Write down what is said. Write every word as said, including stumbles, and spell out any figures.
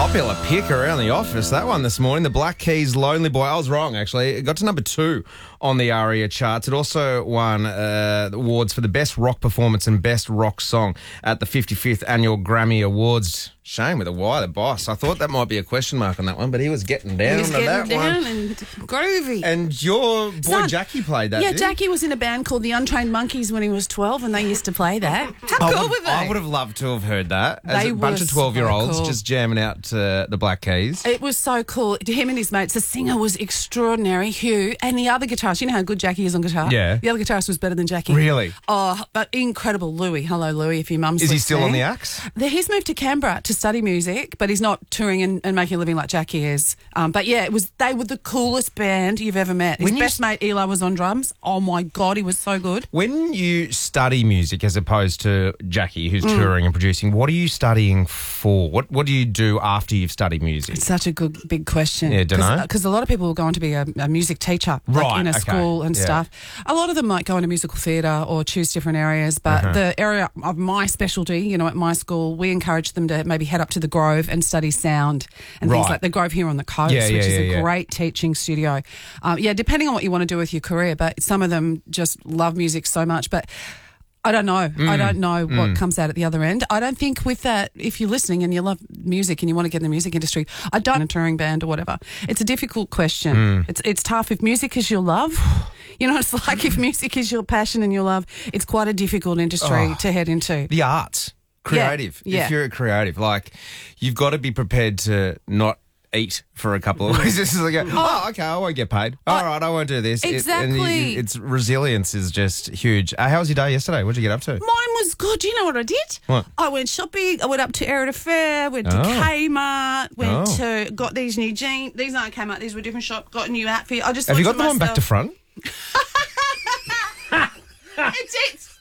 Popular pick around the office, that one this morning. The Black Keys' Lonely Boy. I was wrong, actually. It got to number two on the ARIA charts. It also won uh, awards for the Best Rock Performance and Best Rock Song at the fifty-fifth Annual Grammy Awards. Shame with a Y, the boss. I thought that might be a question mark on that one, but he was getting down He was onto getting that down one. and groovy. And your boy Son, Jackie played that, Yeah, did Jackie was in a band called the Untrained Monkeys when he was twelve, and they used to play that. How I cool would, were they? I would have loved to have heard that. As They a bunch were of twelve-year-olds so cool. just jamming out to the Black Keys. It was so cool. Him and his mates. The singer was extraordinary, Hugh, and the other guitarist. You know how good Jackie is on guitar? Yeah. The other guitarist was better than Jackie. Really? Oh, but incredible, Louis. Hello, Louis. If your mum's Is he still on listening. the axe? The- He's moved to Canberra to study music, but he's not touring and, and making a living like Jackie is. Um, but yeah, it was. They were the coolest band you've ever met. His When you best s- mate Eli was on drums. Oh my God, he was so good. When you study music as opposed to Jackie, who's Mm. touring and producing, what are you studying for? What What do you do after you've studied music? It's such a good big question. Yeah, dunno. Because a lot of people will go on to be a, a music teacher, Right, like in a okay, school and yeah. stuff. A lot of them might go into musical theatre or choose different areas, but Uh-huh. the area of my specialty, you know, at my school, we encourage them to maybe head up to the Grove and study sound and things Right. like the Grove here on the coast, Yeah, yeah, which is yeah, a yeah. great teaching studio. Um, yeah, depending on what you want to do with your career, but some of them just love music so much, but I don't know. Mm. I don't know what comes out at the other end. I don't think with that, if you're listening and you love music and you want to get in the music industry, I don't a touring band or whatever. It's a difficult question. Mm. It's it's tough. If music is your love, you know, it's like if music is your passion and your love, it's quite a difficult industry Oh. to head into. The arts, creative. Yeah, yeah. If you're a creative, like you've got to be prepared to not eat for a couple of weeks. This is like, a, oh, okay, I won't get paid. All right, I won't do this. It- and Exactly. you- it's resilience is just huge. Uh, how was your day yesterday? What did you get up to? Mine was good. You know what I did? What? I went shopping. I went up to Erida Fair, went to Oh. Kmart, went Oh. to, got these new jeans. These aren't Kmart, these were a different shop. Got a new outfit. I just Have you got thought the to one back to myself, front? It's, it's